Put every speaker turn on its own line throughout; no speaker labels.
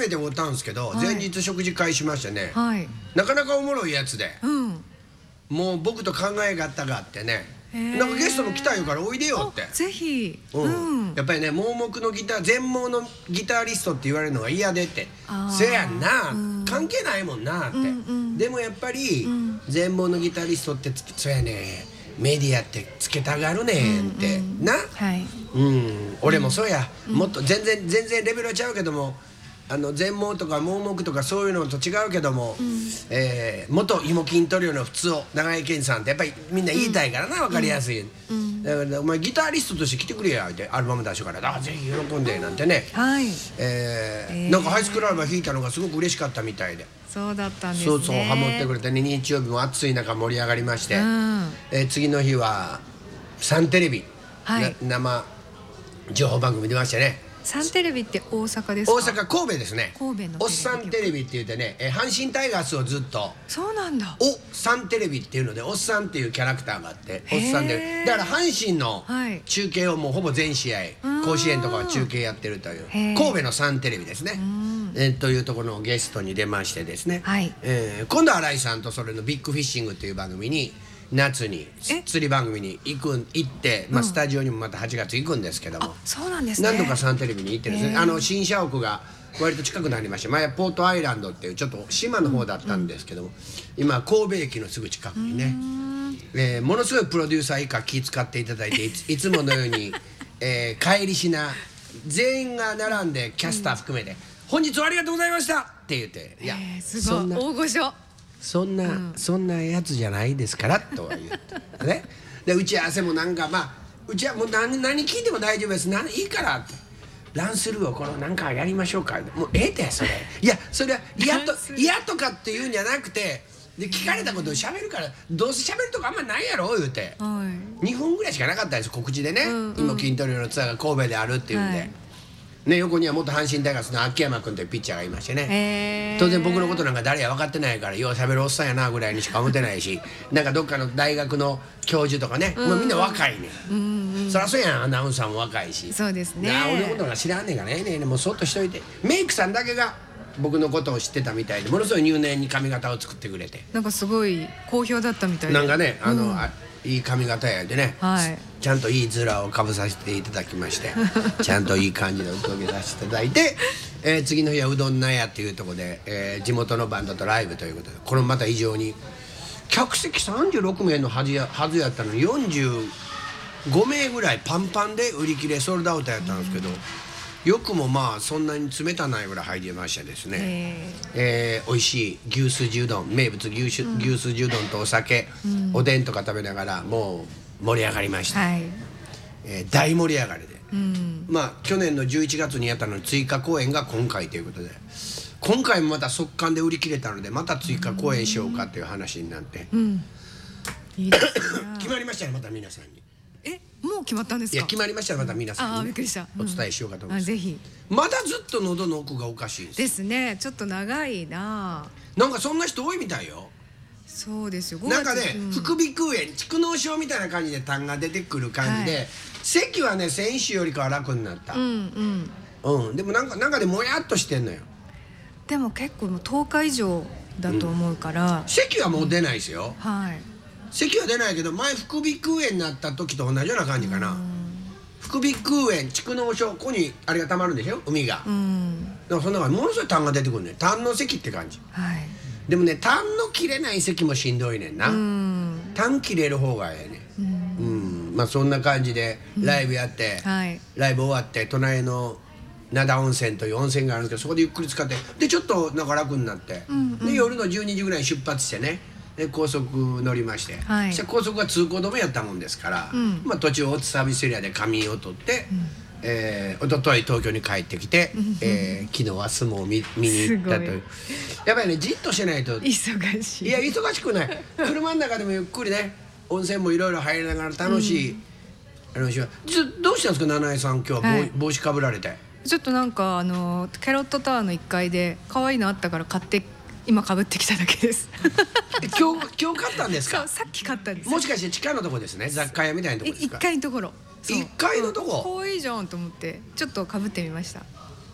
めておったんですけど、前日食事会しましてね、
はい
なかなかおもろいやつで、
うん。
もう僕と考え方があってね、なんかゲストも来たよからおいでよって。
ぜひ。
やっぱりね、盲目のギター、全盲のギタリストって言われるのが嫌でって。
あー
せやんな、関係ないもんなって。でもやっぱり、全盲のギタリストってそうやね、メディアってつけたがるねんって、な。
はい。
俺もそうや、もっと全然レベルはちゃうけども、全盲とか盲目とかそういうのと違うけども、元芋筋トリオの普通を長井健さんってやっぱりみんな言いたいからな、分かりやすい、だからお前ギタリストとして来てくれやってアルバム出しから、ぜひ喜んでなんてね、
はい。
なんかハイスクールアルバム弾いたのがすごく嬉しかったみたいで、
そうだったんですね。
そうハモってくれてね、日曜日も暑い中盛り上がりまして、次の日はサンテレビ、生情報番組出ましてね。
サンテレビって大阪ですか？
大阪、神戸ですね。
神戸の
おっさんテレビって言ってね、阪神タイガースをずっと
そうなんだ。
おっさんテレビっていうので、おっさんっていうキャラクターがあって、おっさんで、だから阪神の中継をもうほぼ全試合、甲子園とかは中継やってるという神戸のサンテレビですね、というところのゲストに出ましてですね、今度新井さんとそれのビッグフィッシングっていう番組に夏に釣り番組に行って、スタジオにもまた8月行くんですけども、
そうなんですね。
何度かサンテレビに行ってるんですね。新社屋が割と近くなりまして、前はポートアイランドっていうちょっと島の方だったんですけども、今神戸駅のすぐ近くにね、ものすごいプロデューサー以下気遣っていただいて、いつものように、帰りしな全員が並んでキャスター含めて、本日はありがとうございましたって言って、いや
すごい大御所、
そんなやつじゃないですからとは言ってね。で打ち合わせもなんかうちはもう何聞いても大丈夫です、いいからって、ランスルーをこのなんかやりましょうか、もうええでそれ、いやそれは嫌とかっていうんじゃなくて、で聞かれたことを喋るから、どうせ喋るとこあんまないやろ言うて、2分ぐらいしかなかったんです告知でね、今筋トレのツアーが神戸であるっていうんで。ね、横には元阪神タイガースの秋山君というピッチャーがいましてね、当然僕のことなんか誰や分かってないから、ようしゃべるおっさんやなぐらいにしか思ってないし、なんかどっかの大学の教授とかね、みんな若いね、そりゃそうやん、アナウンサーも若いし、
そうですね、
俺のことなんか知らんねんからね、もうそっとしといて、メイクさんだけが僕のことを知ってたみたいで、ものすごい入念に髪型を作ってくれて、
なんかすごい好評だったみたいで、
なんかね、いい髪型やでね、ちゃんといいズラをかぶさせていただきましてちゃんといい感じでお届けさせていただいて、次の日はうどんなやっていうところで、地元のバンドとライブということで、これまた異常に客席36名のはずやったのに45名ぐらいパンパンで売り切れソールドアウトやったんですけど、よくもそんなに冷たないぐらい入りましてですね、美味しい牛すじうどん、名物牛すじうどんとお酒、おでんとか食べながらもう盛り上がりました、大盛り上がりで、去年の11月にやったのに追加公演が今回ということで、今回もまた速乾で売り切れたので、また追加公演しようかという話になって、
いいですね
決まりましたね、また皆さんに。
もう決まったんですか？
いや決まりましたらまた皆さんに、
びっくりした、
お伝えしようかと思います。
ぜひ。
まだずっと喉の奥がおかしい
ですね、ちょっと長いな。
なんかそんな人多いみたいよ。
そうですよ。
なんかね、副鼻腔炎、蓄膿症みたいな感じで痰が出てくる感じで、咳はね先週よりかは楽になった。でもなんかでもやっとしてんのよ。
でも結構もう10日以上だと思うから、
咳はもう出ないですよ。咳は出ないけど、前副鼻腔炎になった時と同じような感じかな。副鼻腔炎、蓄膿症、ここにあれがたまるんでしょ、海が。だからそんな感じ、ものすごい痰が出てくるね。痰の咳って感じ。でもね、痰の切れない咳もしんどいねんな。痰切れる方がええね。そんな感じでライブやって、ライブ終わって隣の灘温泉という温泉があるんですけど、そこでゆっくり使って、でちょっとなんか楽になって、で夜の12時ぐらいに出発してね、高速乗りまして、高速が通行止めやったもんですから、途中大津サービスエリアで仮眠を取って、一昨日東京に帰ってきて、昨日は相撲を見に行ったという。やっぱりね、じっとしてないと
忙しい。
いや忙しくない、車の中でもゆっくりね、温泉もいろいろ入りながら楽しい、どうしたんですか、七重さん今日は帽子かぶられて。
ちょっとなんかキャロットタワーの1階で可愛いのあったから買って今かぶってきただけです
今日買ったんですか？
そう、さっき買ったんです。
もしかして地下のとこですね、雑貨屋みたいなとこですか？
1階のところ。
1階のとこ、
可愛いじゃんと思ってちょっとかぶってみました。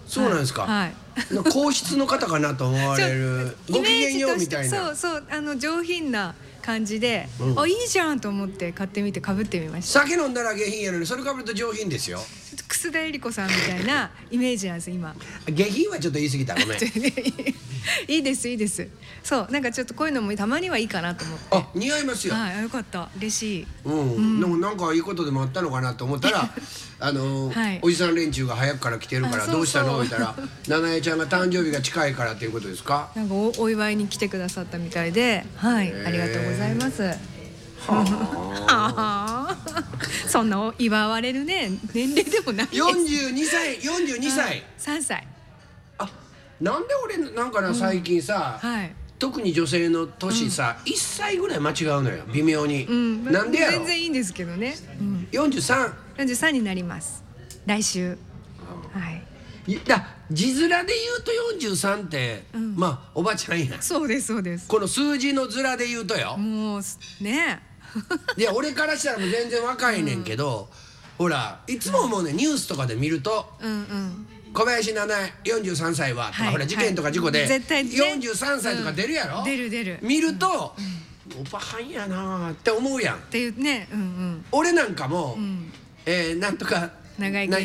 そうなんですか。
はい。
皇室の方かなと思われるご機嫌ようみたいな。
そう上品な感じで、あ、いいじゃんと思って買ってみて被ってみました。
酒飲んだら下品やのにそれ被ると上品ですよ。
ちょっと楠田絵理子さんみたいなイメージなんです今。
下品はちょっと言い過ぎた、ごめん。
いいですいいです。そうなんかちょっとこういうのもたまにはいいかなと思って。
あ、似合いますよ。
はい、よかった、嬉しい。
でもなんかいいことでもあったのかなと思ったらおじさん連中が早くから来てるからどうしたの言ったら七重ちゃんが誕生日が近いからっていうことですか。
なんかお祝いに来てくださったみたいで、はい、ありがとうございます。そんな祝われるね年齢でもないです。
42歳
3歳。
あ、なんで俺なんかな最近さ、特に女性の年さ、1歳ぐらい間違うのよ、微妙に。なんでやろ。
全然いいんですけどね。
43
になります来週。はい。
字面で言うと43って、まあおばちゃんや。
そうですそうです。
この数字の面で言うとよ。
もうね。
いや俺からしたらもう全然若いねんけど、ほらいつも思うね、ニュースとかで見ると小林七重43歳はとか、ほら事件とか事故で43歳とか出るやろ。
出る
見るとおばはんやなって思うやん
っていうね。
俺なんかもなんとか
長い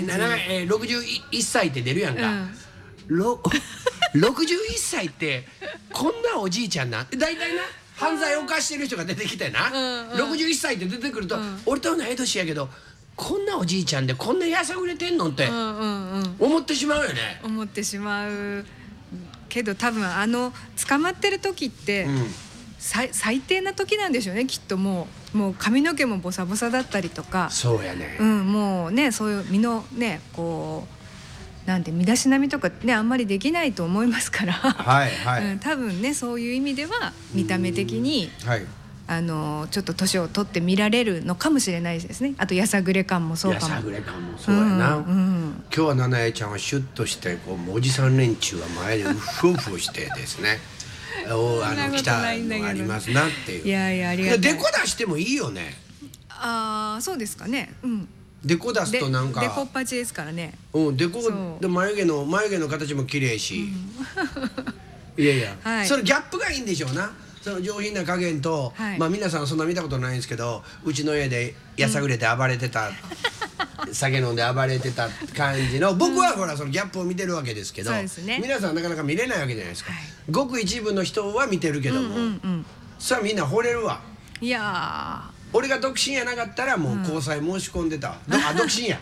61歳って出るやんか。61歳ってこんなおじいちゃんな大体な犯罪を犯してる人が出てきてな、61歳って出てくると、俺と同い年やけどこんなおじいちゃんでこんなやさぐれてんのって思ってしまうよね。
思ってしまうけど、多分捕まってる時って、最低な時なんでしょうねきっと。もう髪の毛もボサボサだったりとか。
そうやね。
もうね、そういう身のねこうなんて身だしなみとかねあんまりできないと思いますから多分ねそういう意味では見た目的にちょっと年を取って見られるのかもしれないですね。あとやさぐれ感もそうかも。
やさぐれ感もそうやな。今日は七重ちゃんはシュッとしてこうおじさん連中は前でウフフしてですね来たのがありますなっていう。
いやいやありがとう。
デコ出してもいいよね。
そうですかね。
デコ出すとなんか
デコっぱちですからね。
デコで眉毛の形も綺麗し、いやいや、そのギャップがいいんでしょうな。その上品な加減と、まあ皆さんそんな見たことないんですけど、うちの家でやさぐれて暴れてた、酒飲んで暴れてた感じの、僕はほらそのギャップを見てるわけですけど、皆さんはなかなか見れないわけじゃないですか。ごく一部の人は見てるけども、さあみんな惚れるわ。
いや
俺が独身やなかったらもう交際申し込んでた。独身や。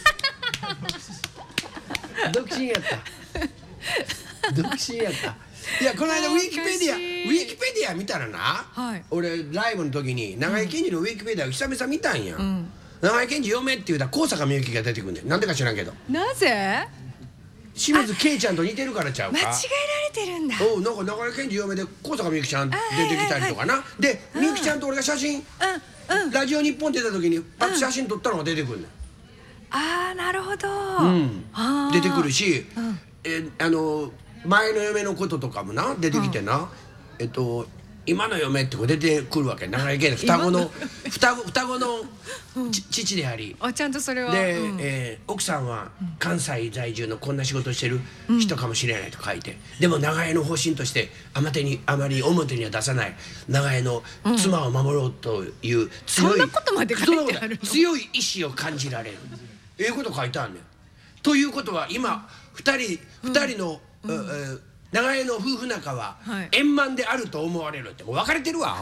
独身やった。独身やった。いやこの間ウィキペディア見たらな、俺ライブの時に長井健二のウィキペディア久々見たんや。長井健二嫁って言うたら高坂みゆきが出てくんねん。なんでか知らんけど。
なぜ？
清水圭ちゃんと似てるからちゃうか。
間違えられてるんだ。
なんか長井健二嫁で高坂みゆきちゃん出てきたりとかな。でみゆきちゃんと俺が写真ラジオ日本出た時にパッと写真撮ったのが出てくるねん。
なるほど。
出てくるし、前の嫁のこととかもな出てきてな、今の嫁ってこう出てくるわけ。長井健二双子の父であり、
ちゃんとそれは
で、奥さんは関西在住のこんな仕事してる人かもしれないと書いて、でも長江の方針としてあまり表には出さない長江の妻を守ろうという強い強い意志を感じられること書いてあるねん。ということは今2人の長江の夫婦仲は円満であると思われるって。もう別れてるわ。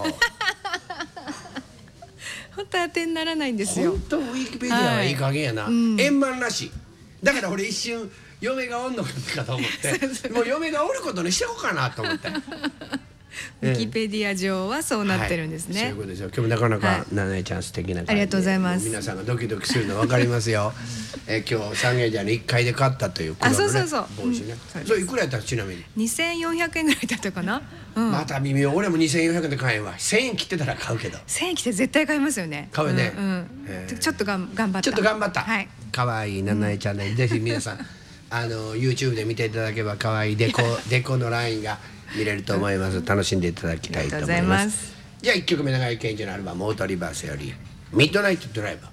本当当てにならないんですよ。
本当ウィキペディアはいい加減やな。円満らしい。だから俺一瞬嫁がおんのかと思ってもう嫁がおることにしておこうかなと思って。
ウィキペディア上はそうなってるんですね。
そういうことですよ。今日もなかなか七重ちゃん素敵な感じで、
ありがとうございます。
皆さんがドキドキするの分かりますよ。今日サンゲージャーの1階で買ったという黒のね帽子ね。それいくらやったのちなみに
？2400円ぐらいだったかな。
また微妙。俺も2400円で買えんわ。1000円切ってたら買うけど。
1000円切って絶対買いますよね。
買うね。
ちょっと頑張った。
ちょっと頑張った。可愛い七重ちゃんでぜひ皆さんYouTube で見ていただければ可愛いデコのラインが見れると思います。楽しんでいただきたいと思います。じゃあ1曲目長井健二のアルバム「オートリバース」より「ミッドナイトドライブ」。